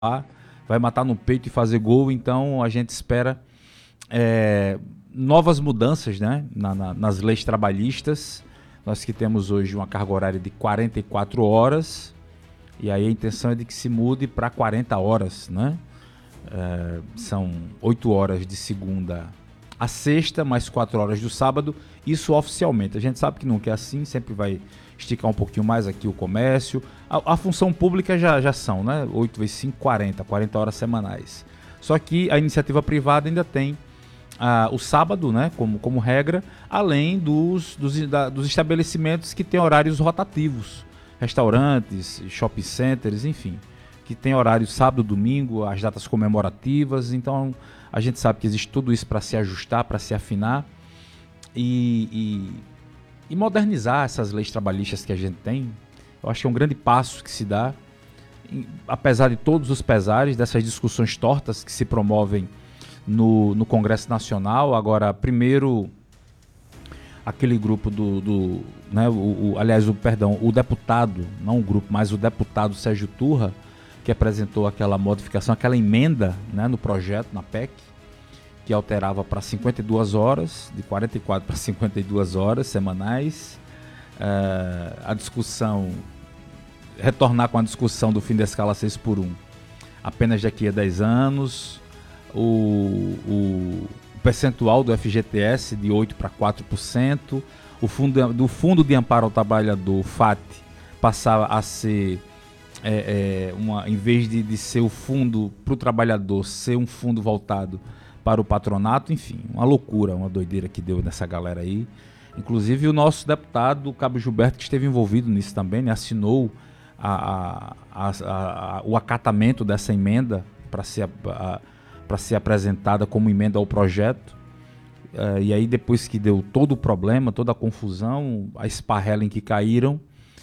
vai matar no peito e fazer gol. Então a gente espera novas mudanças, né, nas leis trabalhistas. Nós que temos hoje uma carga horária de 44 horas, e aí a intenção é de que se mude para 40 horas, né? São 8 horas de segunda a sexta, mais 4 horas do sábado, isso oficialmente. A gente sabe que nunca é assim, sempre vai esticar um pouquinho mais aqui o comércio. A função pública já são, né? 8 vezes 5, 40 horas semanais. Só que a iniciativa privada ainda tem o sábado, né, como regra, além dos estabelecimentos que têm horários rotativos, restaurantes, shopping centers, enfim, que tem horário sábado, domingo, as datas comemorativas. Então a gente sabe que existe tudo isso para se ajustar, para se afinar e modernizar essas leis trabalhistas que a gente tem. Eu acho que é um grande passo que se dá, apesar de todos os pesares dessas discussões tortas que se promovem no Congresso Nacional. Agora, primeiro, aquele grupo o deputado, não o grupo, mas o deputado Sérgio Turra, que apresentou aquela modificação, aquela emenda, né, no projeto, na PEC, que alterava para 52 horas, de 44 para 52 horas semanais. A discussão, retornar com a discussão do fim da escala 6x1 apenas daqui a 10 anos, o percentual do FGTS de 8% para 4%, do Fundo de Amparo ao Trabalhador, o FAT, passar a ser, em vez de ser o fundo para o trabalhador, ser um fundo voltado para o patronato. Enfim, uma loucura, uma doideira que deu nessa galera aí. Inclusive o nosso deputado, Cabo Gilberto, que esteve envolvido nisso também, né, assinou o acatamento dessa emenda para ser apresentada como emenda ao projeto. E aí, depois que deu todo o problema, toda a confusão, a esparrela em que caíram,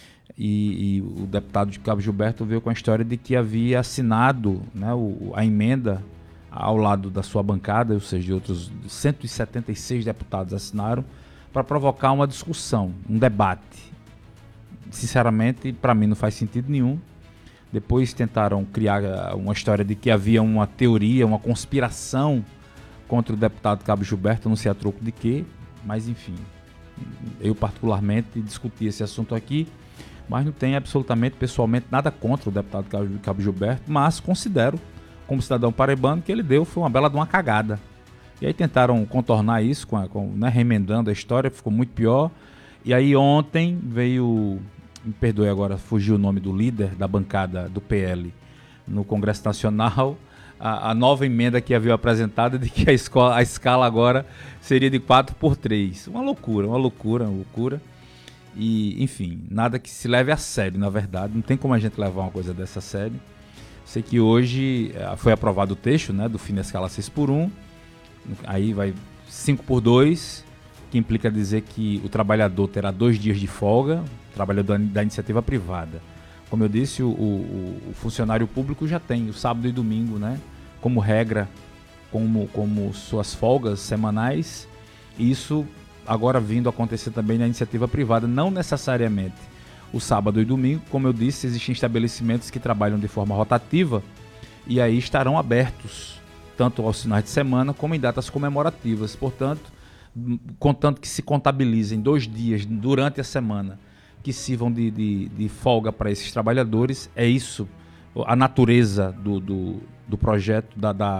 e o deputado de Cabo Gilberto veio com a história de que havia assinado, né, a emenda ao lado da sua bancada, ou seja, de outros 176 deputados assinaram, para provocar uma discussão, um debate. Sinceramente, para mim não faz sentido nenhum. Depois tentaram criar uma história de que havia uma teoria, uma conspiração contra o deputado Cabo Gilberto, não sei a troco de quê, mas enfim, eu particularmente discuti esse assunto aqui, mas não tenho absolutamente, pessoalmente, nada contra o deputado Cabo Gilberto, mas considero, como cidadão paraibano, que ele foi uma bela de uma cagada. E aí tentaram contornar isso, né, remendando a história, ficou muito pior. E aí ontem veio, me perdoe agora, fugiu o nome do líder da bancada do PL no Congresso Nacional, a nova emenda que havia apresentada de que a escala agora seria de 4x3. Uma loucura. E, enfim, nada que se leve a sério, na verdade. Não tem como a gente levar uma coisa dessa a sério. Sei que hoje foi aprovado o texto, né, do fim da escala 6x1. Aí vai 5x2, que implica dizer que o trabalhador terá 2 dias de folga, o trabalhador da iniciativa privada. Como eu disse, o funcionário público já tem o sábado e domingo, né, como regra, como suas folgas semanais. Isso agora vindo a acontecer também na iniciativa privada, não necessariamente o sábado e domingo. Como eu disse, existem estabelecimentos que trabalham de forma rotativa e aí estarão abertos tanto aos finais de semana como em datas comemorativas. Portanto, contanto que se contabilizem 2 dias durante a semana que sirvam de folga para esses trabalhadores, é isso a natureza do projeto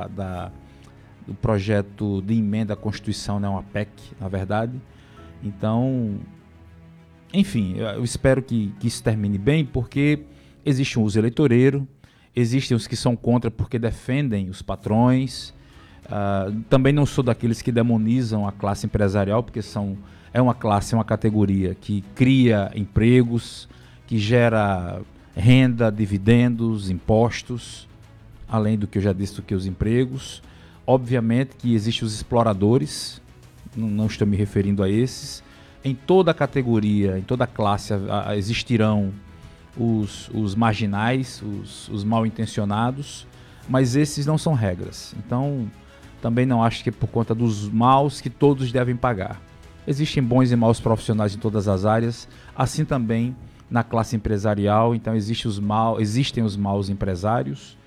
do projeto de emenda à Constituição, né, uma PEC, na verdade. Então, enfim, eu espero que isso termine bem, porque existe um uso eleitoreiro, existem os que são contra porque defendem os patrões. Também não sou daqueles que demonizam a classe empresarial, porque é uma classe, uma categoria que cria empregos, que gera renda, dividendos, impostos, além do que eu já disse, do que os empregos. Obviamente que existem os exploradores, não estou me referindo a esses. Em toda categoria, em toda classe existirão os marginais, os mal intencionados, mas esses não são regras. Então, também não acho que é por conta dos maus que todos devem pagar. Existem bons e maus profissionais em todas as áreas, assim também na classe empresarial. Então existem os maus empresários,